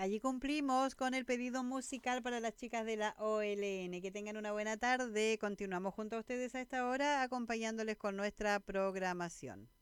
Allí cumplimos con el pedido musical para las chicas de la OLN. Que tengan una buena tarde. Continuamos junto a ustedes a esta hora acompañándoles con nuestra programación.